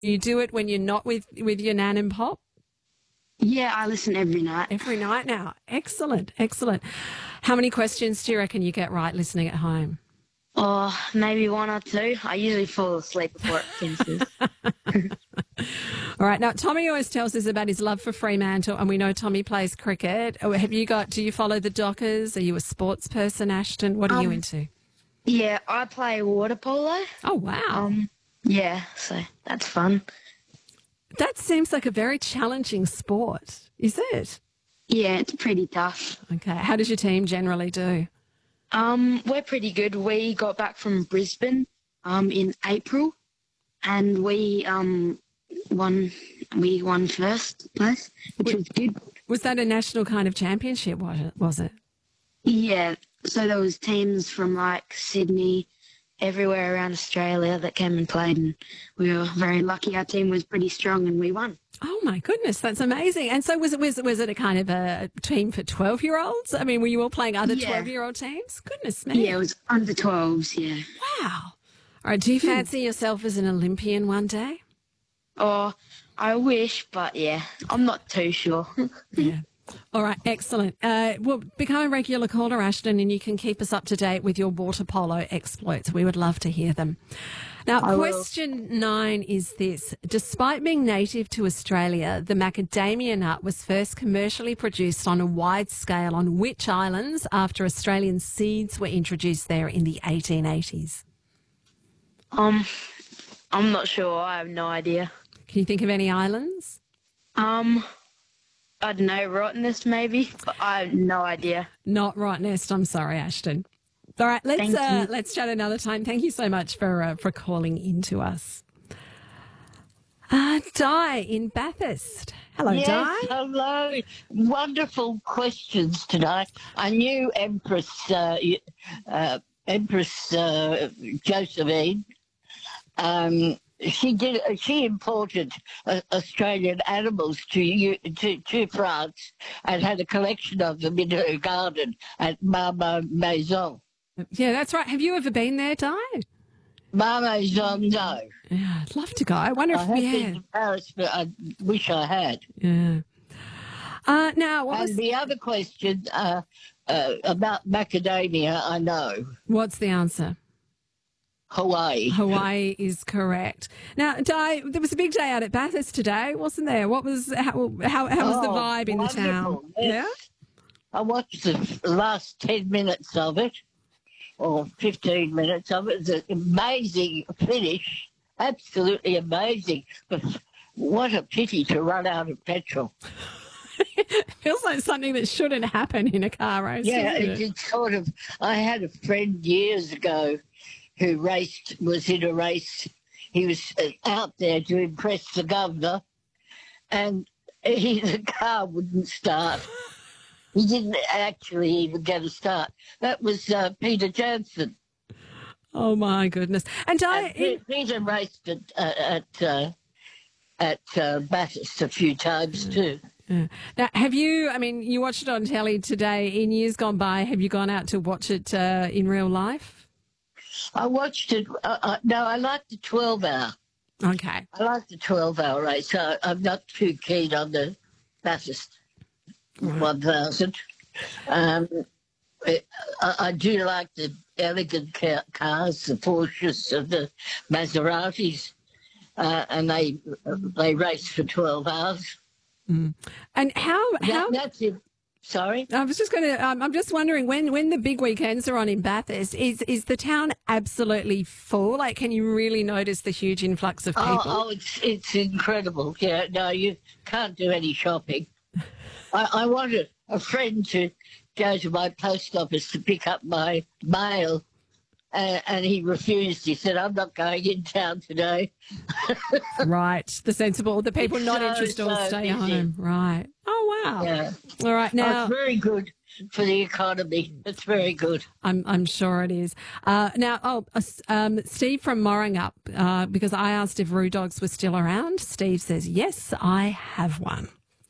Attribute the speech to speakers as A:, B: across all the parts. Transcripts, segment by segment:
A: You do it when you're not with your nan and pop?
B: Yeah, I listen every night.
A: Every night now. Excellent, excellent. How many questions do you reckon you get right listening at home?
B: Or maybe one or two. I usually fall asleep before it finishes.
A: All right. Now, Tommy always tells us about his love for Fremantle, and we know Tommy plays cricket. Do you follow the Dockers? Are you a sports person, Ashton? What are you into?
B: Yeah, I play water polo.
A: Oh, wow.
B: Yeah, so that's fun.
A: That seems like a very challenging sport, is it?
B: Yeah, it's pretty tough.
A: Okay. How does your team generally do?
B: We're pretty good. We got back from Brisbane in April, and we won first place, which was good.
A: Was that a national kind of championship, was it?
B: Yeah, so there was teams from like Sydney, everywhere around Australia that came and played, and we were very lucky. Our team was pretty strong and we won.
A: Oh my goodness, that's amazing. And so was it a kind of a team for 12-year-olds? I mean, were you all playing other 12-year-old teams? Goodness me.
B: Yeah, it was under 12s, yeah.
A: Wow. All right, do you fancy yourself as an Olympian one day?
B: Oh, I wish, but yeah, I'm not too sure.
A: Yeah. All right, excellent. Well, become a regular caller, Ashton, and you can keep us up to date with your water polo exploits. We would love to hear them. Now, question 9 is this. Despite being native to Australia, the macadamia nut was first commercially produced on a wide scale on which islands after Australian seeds were introduced there in the 1880s?
B: I'm not sure. I have no idea.
A: Can you think of any islands?
B: I don't know, Rottnest maybe, but I have no idea.
A: Not Rottnest. I'm sorry, Ashton. All right, let's chat another time. Thank you so much for calling in to us. Di in Bathurst. Hello,
C: yes,
A: Di.
C: Hello. Wonderful questions tonight. I knew Empress Josephine. She imported Australian animals to France and had a collection of them in her garden at Marmot Maison.
A: Yeah, that's right. Have you ever been there, Di?
C: Marmot Maison, no.
A: Yeah, I'd love to go. I wonder
C: I have been to Paris, but I wish I had.
A: Yeah. Now,
C: the other question about macadamia, I know.
A: What's the answer?
C: Hawaii.
A: Hawaii is correct. Now, Di, there was a big day out at Bathurst today, wasn't there? How was the vibe in the town?
C: Yes. Yeah, I watched the last 10 minutes of it, or 15 minutes of it. It was an amazing finish, absolutely amazing. But what a pity to run out of petrol.
A: It feels like something that shouldn't happen in a car race.
C: Yeah, it's sort of. I had a friend years ago who was in a race. He was out there to impress the governor, and the car wouldn't start. He didn't actually even get a start. That was Peter Jansen.
A: Oh, my goodness. And
C: Peter raced at Bathurst a few times too.
A: Yeah. Now, you watched it on telly today. In years gone by, have you gone out to watch it in real life?
C: I watched it. No, I like the 12-hour.
A: Okay.
C: I like the 12-hour race. I'm not too keen on the Bathurst 1000. I do like the elegant cars, the Porsches and the Maseratis, and they race for 12 hours.
A: Mm. And how
C: that's it. Sorry?
A: I was just going to, I'm just wondering, when the big weekends are on in Bathurst, is the town absolutely full? Like, can you really notice the huge influx of people?
C: Oh, it's incredible. Yeah, no, you can't do any shopping. I wanted a friend to go to my post office to pick up my mail, and he refused. He said, I'm not going in town today.
A: Right. The people not interested will stay home. Right. Oh, wow.
C: Yeah.
A: All right. Now,
C: it's very good for the economy. It's very good.
A: I'm sure it is. Steve from Moringup, because I asked if Roo Dogs were still around. Steve says, yes, I have one.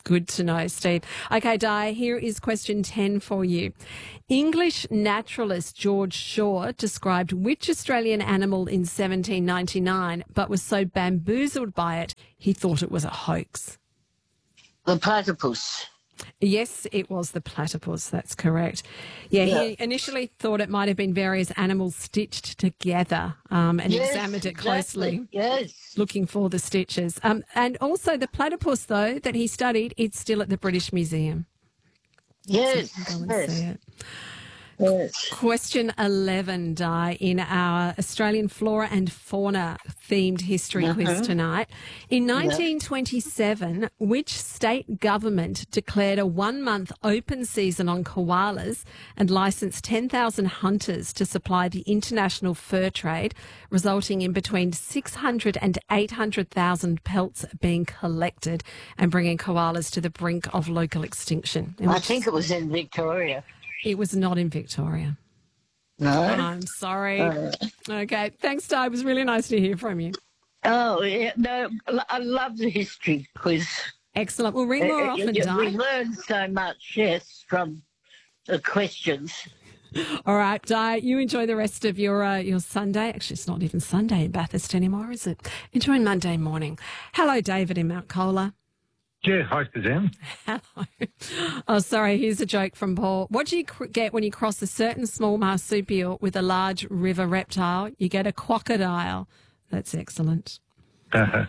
A: Good to know, Steve. Okay, Di, here is question 10 for you. English naturalist George Shaw described which Australian animal in 1799, but was so bamboozled by it, he thought it was a hoax?
C: The platypus.
A: Yes, it was the platypus. That's correct. Yeah, he initially thought it might have been various animals stitched together and examined it closely.
C: Yes.
A: Looking for the stitches. And also the platypus, though, that he studied, it's still at the British Museum.
C: Yes.
A: So you can go and see it.
C: Yes.
A: Question 11, Di, in our Australian flora and fauna themed history quiz tonight. In 1927, which state government declared a 1-month open season on koalas and licensed 10,000 hunters to supply the international fur trade, resulting in between 600 and 800,000 pelts being collected and bringing koalas to the brink of local extinction?
C: I think it was in Victoria.
A: It was not in Victoria.
C: No?
A: I'm sorry. Okay. Thanks, Di. It was really nice to hear from you.
C: Oh, yeah. No, I love the history quiz.
A: Excellent. We'll ring more often,
C: We
A: Di.
C: learn so much, yes, from the questions.
A: All right, Di, you enjoy the rest of your Sunday. Actually, it's not even Sunday in Bathurst anymore, is it? Enjoy Monday morning. Hello, David in Mount Colah.
D: Yeah, hi, Suzanne.
A: Hello. Oh, sorry. Here's a joke from Paul. What do you get when you cross a certain small marsupial with a large river reptile? You get a quackadile. That's excellent.
D: Uh-huh.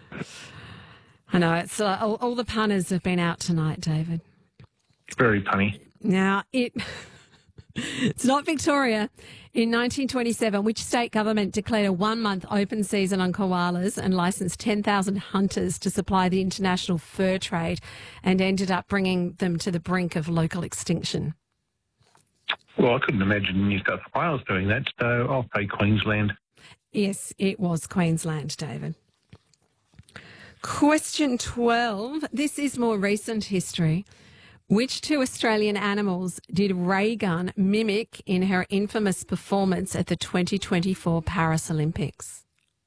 A: I know. It's all the punters have been out tonight, David.
D: Very punny.
A: Now, it's not Victoria. In 1927, which state government declared a 1-month open season on koalas and licensed 10,000 hunters to supply the international fur trade and ended up bringing them to the brink of local extinction?
D: Well, I couldn't imagine New South Wales doing that, so I'll say Queensland.
A: Yes, it was Queensland, David. Question 12. This is more recent history. Which 2 Australian animals did Ray Gunn mimic in her infamous performance at the 2024 Paris Olympics?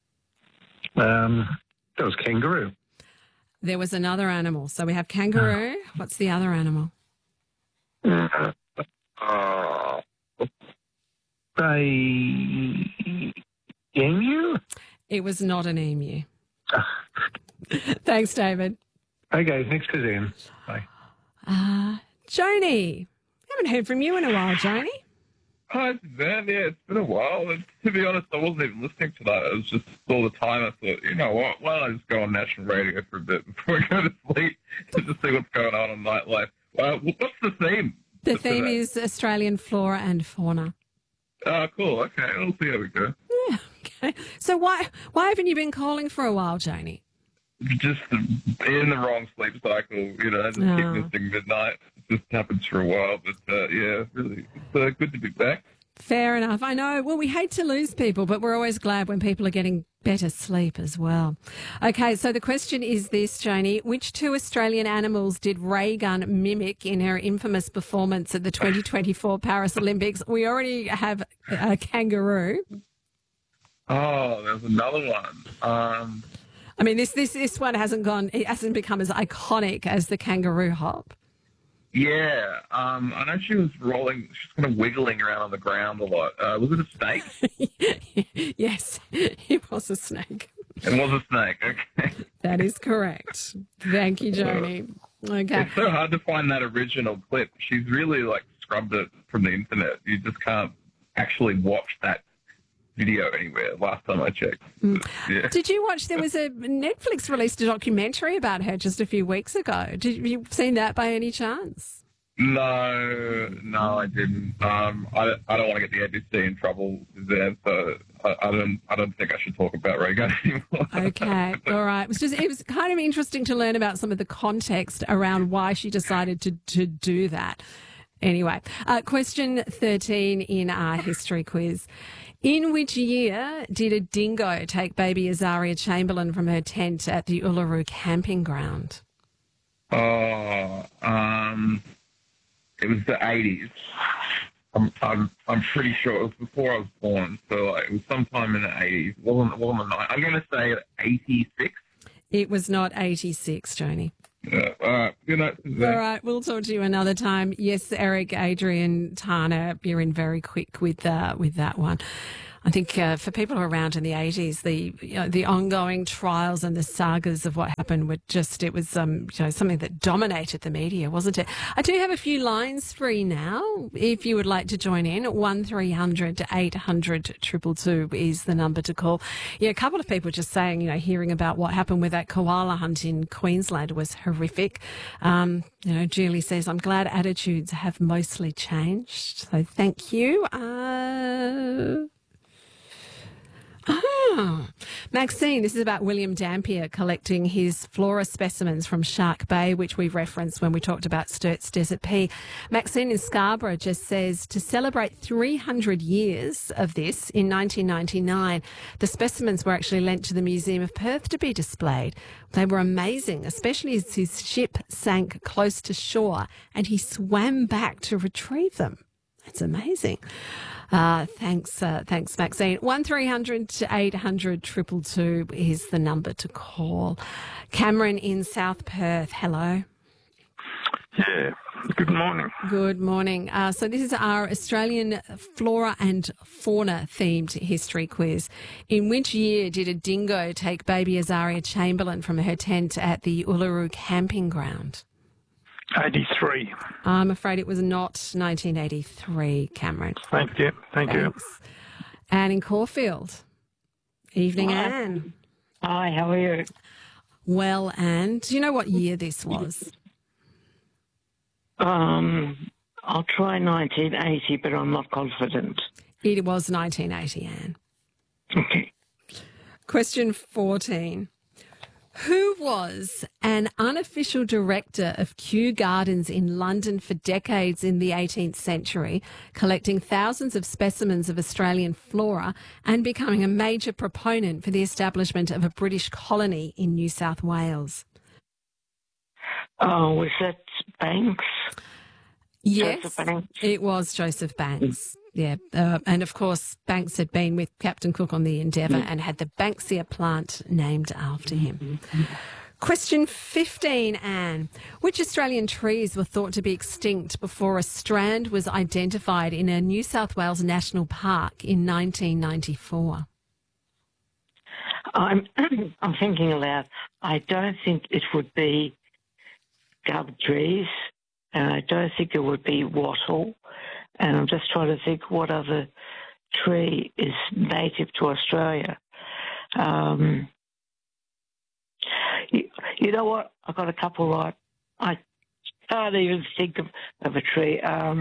D: That was kangaroo.
A: There was another animal. So we have kangaroo. What's the other animal?
D: Emu?
A: It was not an emu. Thanks, David.
D: Okay, thanks, Suzanne. Bye.
A: Joni. Haven't heard from you in a while, Joni.
E: Hi, Suzanne. Yeah, it's been a while. And to be honest, I wasn't even listening to that. It was just all the time I thought, you know what, why don't I just go on national radio for a bit before I go to sleep just to see what's going on nightlife. What's the theme?
A: The theme is Australian flora and fauna.
E: Oh, cool. Okay, we'll see how we go.
A: Yeah, okay. So why haven't you been calling for a while, Joni?
E: Just in the wrong sleep cycle, you know, just keep missing midnight. It just happens for a while, but yeah, really, it's good to be back.
A: Fair enough. I know. Well, we hate to lose people, but we're always glad when people are getting better sleep as well. Okay, so the question is this, Joni. Which 2 Australian animals did Ray Gunn mimic in her infamous performance at the 2024 Paris Olympics? We already have a kangaroo.
E: Oh, there's another one.
A: I mean, this one it hasn't become as iconic as the kangaroo hop.
E: Yeah, I know she was kind of wiggling around on the ground a lot. Was it a snake?
A: Yes, it was a snake.
E: It was a snake, okay.
A: That is correct. Thank you, Joni. Okay.
E: It's so hard to find that original clip. She's really, scrubbed it from the internet. You just can't actually watch that video anywhere last time I checked. Yeah. Did
A: you watch, there was Netflix released a documentary about her just a few weeks ago. Did you seen that by any chance?
E: No, I didn't. I don't want to get the ABC in trouble there, so I don't think I should talk about Ray Gunn anymore.
A: Okay, all right. It was kind of interesting to learn about some of the context around why she decided to do that. Anyway, question 13 in our history quiz. In which year did a dingo take baby Azaria Chamberlain from her tent at the Uluru camping ground?
E: Oh, it was the 80s. I'm pretty sure it was before I was born, so it was sometime in the 80s. It wasn't the 90s. I'm going to say 86.
A: It was not 86, Joni.
E: Yeah. All right. Good night, Suzanne.
A: All right, we'll talk to you another time. Yes, Eric, Adrian, Tana, you're in very quick with that one. I think for people around in the 80s, the ongoing trials and the sagas of what happened were just, it was something that dominated the media, wasn't it? I do have a few lines free now. If you would like to join in, 1300 800 222 is the number to call. Yeah, a couple of people just saying, hearing about what happened with that koala hunt in Queensland was horrific. Julie says, I'm glad attitudes have mostly changed. So thank you. Maxine, this is about William Dampier collecting his flora specimens from Shark Bay, which we referenced when we talked about Sturt's Desert Pea. Maxine in Scarborough just says, to celebrate 300 years of this in 1999, the specimens were actually lent to the Museum of Perth to be displayed. They were amazing, especially as his ship sank close to shore and he swam back to retrieve them. That's amazing. Thanks, Maxine. 1300 800 222 is the number to call. Cameron in South Perth, hello.
F: Yeah, good morning.
A: Good morning. So this is our Australian flora and fauna themed history quiz. In which year did a dingo take baby Azaria Chamberlain from her tent at the Uluru camping ground?
F: 83.
A: I'm afraid it was not 1983, Cameron.
F: Thank you. Thank you.
A: Anne in Caulfield. Evening,
C: Hi.
A: Anne.
C: Hi, how are you?
A: Well, Anne, do you know what year this was?
C: I'll try 1980, but I'm not confident.
A: It was 1980, Anne.
C: Okay.
A: Question 14. Who was an unofficial director of Kew Gardens in London for decades in the 18th century, collecting thousands of specimens of Australian flora and becoming a major proponent for the establishment of a British colony in New South Wales?
C: Oh, was that Banks?
A: Yes,
C: Joseph Banks?
A: it was Joseph Banks. Yeah, and of course, Banks had been with Captain Cook on the Endeavour and had the Banksia plant named after him. Question 15, Anne. Which Australian trees were thought to be extinct before a strand was identified in a New South Wales national park in 1994?
C: I'm thinking aloud. I don't think it would be gum trees, and I don't think it would be wattle. And I'm just trying to think what other tree is native to Australia. You know what? I've got a couple right. I can't even think of a tree.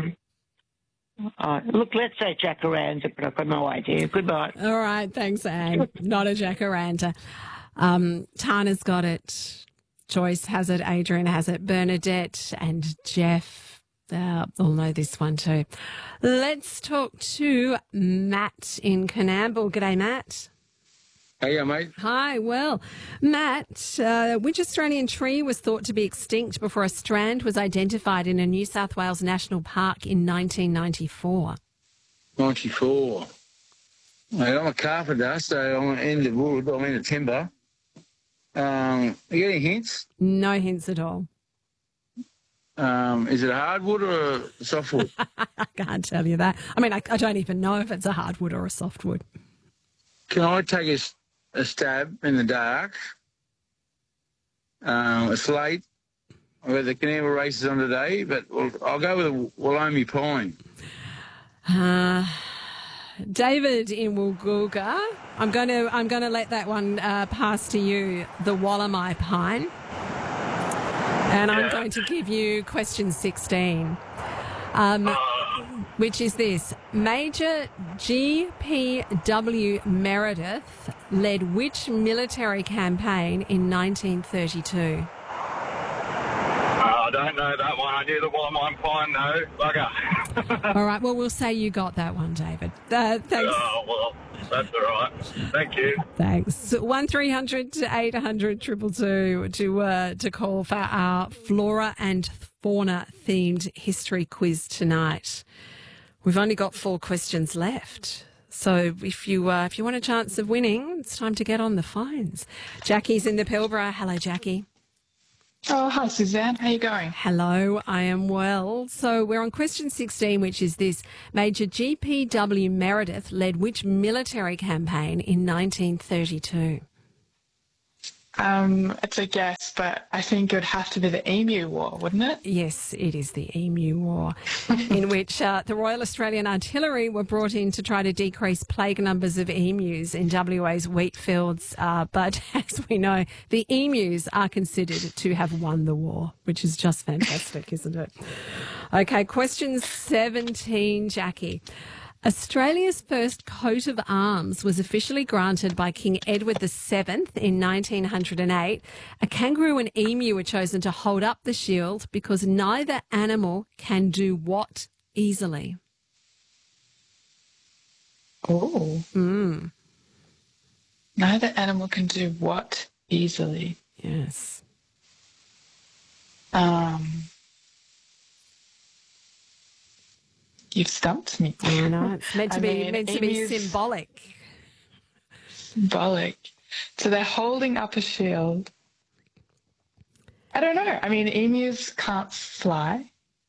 C: Look, let's say jacaranda, but I've got no idea. Good night.
A: All right, thanks, Anne. Not a jacaranda. Tana's got it. Joyce has it. Adrian has it. Bernadette and Jeff all know this one too. Let's talk to Matt in Coonamble. G'day, Matt.
G: Hey, mate.
A: Hi. Well, Matt, which Australian tree was thought to be extinct before a strand was identified in a New South Wales national park in 1994?
G: 94. Mate, I'm a carpenter, so I'm in the wood, I'm in the timber. Are you getting hints?
A: No hints at all.
G: Is it a hardwood or a softwood?
A: I can't tell you that. I mean, I don't even know if it's a hardwood or a softwood.
G: Can I take a stab in the dark? A slate. I've got the Coonamble races on today, but I'll go with a Wallomi pine.
A: David in Woolgoolga, I'm going to let that one pass to you. The Wallomi pine. And I'm going to give you question 16, which is this. Major G.P.W. Meredith led which military campaign in 1932?
E: I don't know that one. I knew the Wallomi pine, though. Bugger.
A: All right, well, we'll say you got that one, David. Thanks.
E: Oh, well, that's all right. Thank you.
A: Thanks. 1300 800 222 to call for our flora and fauna themed history quiz tonight. We've only got 4 questions left. So if you want a chance of winning, it's time to get on the phones. Jackie's in the Pilbara. Hello, Jackie.
H: Oh, hi, Suzanne. How you going?
A: Hello, I am well. So we're on question 16, which is this. Major GPW Meredith led which military campaign in 1932?
H: It's a guess, but I think it would have to be the Emu War, wouldn't it?
A: Yes, it is the Emu War, in which the Royal Australian Artillery were brought in to try to decrease plague numbers of emus in WA's wheat fields. But as we know, the emus are considered to have won the war, which is just fantastic, isn't it? Okay, question 17, Jackie. Australia's first coat of arms was officially granted by King Edward VII in 1908. A kangaroo and emu were chosen to hold up the shield because neither animal can do what easily?
H: Oh. Neither animal can do what easily?
A: Yes.
H: You've stumped me.
A: I know. It's meant to be symbolic.
H: Symbolic. So they're holding up a shield. I don't know. I mean, emus can't fly.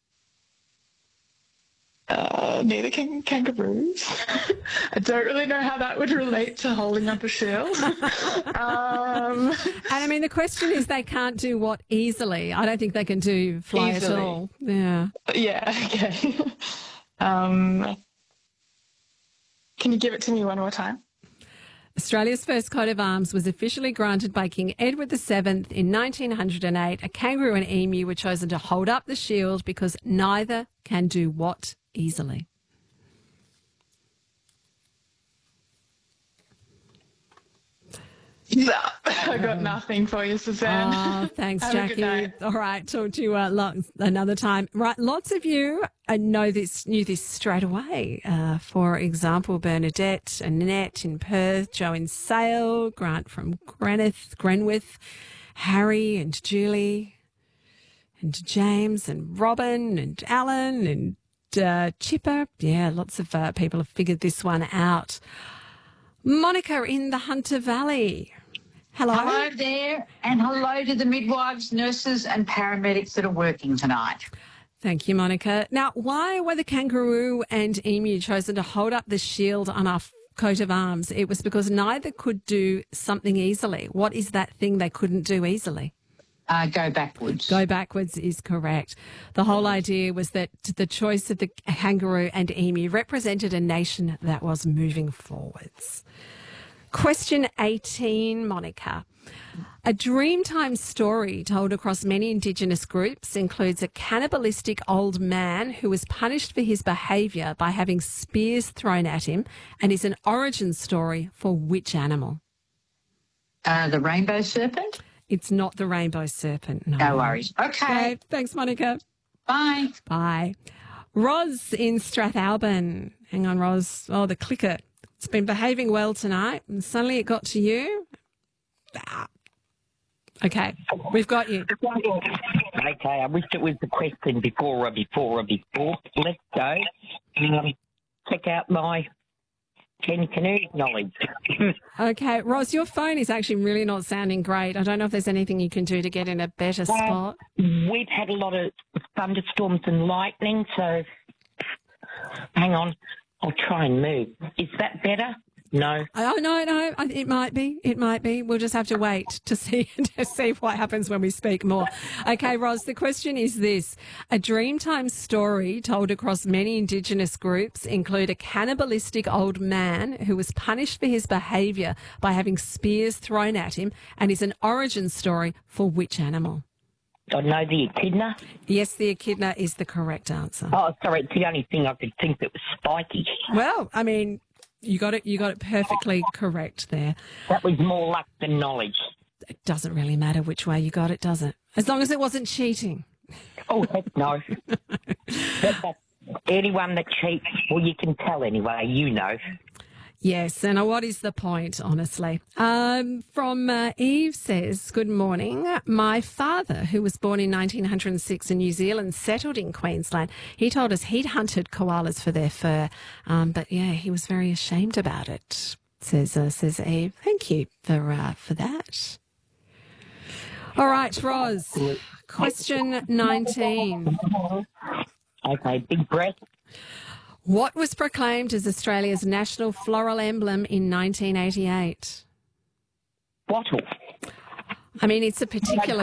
H: Neither can kangaroos. I don't really know how that would relate to holding up a shield.
A: And I mean, the question is they can't do what easily? I don't think they can do fly
H: Easily.
A: at all. Yeah.
H: Yeah, okay. Can you give it to me one more time?
A: Australia's first coat of arms was officially granted by King Edward VII in 1908. A kangaroo and emu were chosen to hold up the shield because neither can do what easily?
H: No, I got nothing for you, Suzanne.
A: Oh, thanks,
H: Have a good
A: Jackie.
H: night.
A: All right, talk to you another time. Right, lots of you knew this straight away. For example, Bernadette, Annette in Perth, Joe in Sale, Grant from Grenwith, Harry and Julie, and James and Robin and Alan and Chipper. Yeah, lots of people have figured this one out. Monica in the Hunter Valley. Hello.
I: Hello there, and hello to the midwives, nurses and paramedics that are working tonight.
A: Thank you, Monica. Now, why were the kangaroo and emu chosen to hold up the shield on our coat of arms? It was because neither could do something easily. What is that thing they couldn't do easily?
I: Go backwards.
A: Go backwards is correct. The whole idea was that the choice of the kangaroo and emu represented a nation that was moving forwards. Question 18, Monica. A Dreamtime story told across many Indigenous groups includes a cannibalistic old man who was punished for his behaviour by having spears thrown at him and is an origin story for which animal?
I: The rainbow serpent?
A: It's not the rainbow serpent, no.
I: No worries. Okay.
A: Thanks, Monica.
I: Bye.
A: Bye. Roz in Strathalbyn. Hang on, Roz. Oh, the clicker. It's been behaving well tonight, and suddenly it got to you. Ah. Okay, we've got you.
J: Okay, I wish it was the question before. Let's go. Check out my 10 canoe knowledge.
A: Okay, Roz, your phone is actually really not sounding great. I don't know if there's anything you can do to get in a better spot.
J: We've had a lot of thunderstorms and lightning, so hang on. I'll try and move. Is that better? No.
A: Oh, no. It might be. We'll just have to wait to see what happens when we speak more. Okay, Roz, the question is this. A Dreamtime story told across many Indigenous groups include a cannibalistic old man who was punished for his behaviour by having spears thrown at him and is an origin story for which animal?
J: I know the echidna.
A: Yes, the echidna is the correct answer.
J: Oh, sorry, it's the only thing I could think that was spiky.
A: Well, I mean, you got it perfectly correct there.
J: That was more luck than knowledge.
A: It doesn't really matter which way you got it, does it? As long as it wasn't cheating.
J: Oh, heck no. Anyone that cheats, well, you can tell anyway, you know.
A: Yes, and what is the point, honestly? From Eve says, good morning. My father, who was born in 1906 in New Zealand, settled in Queensland. He told us he'd hunted koalas for their fur, but yeah, he was very ashamed about it, says Eve. Thank you for that. All right, Roz, Question 19.
J: Okay, big breath.
A: What was proclaimed as Australia's national floral emblem in 1988?
J: Bottle.
A: I mean, it's a particular